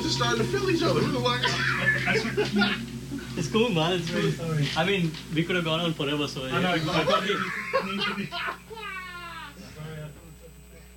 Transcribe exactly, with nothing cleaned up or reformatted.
just starting to feel each other. We were like, it's cool, man. It's really, Sorry. I mean, we could have gone on forever, so I know, I exactly. probably-